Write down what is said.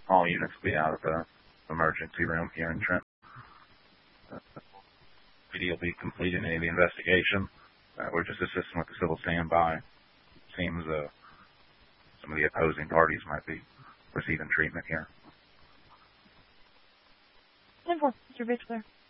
All units will be out of the emergency room here in Trent. PD will be completing any of the investigation. We're just assisting with the civil standby. Seems some of the opposing parties might be receiving treatment here. 10-4, Mr. Victor.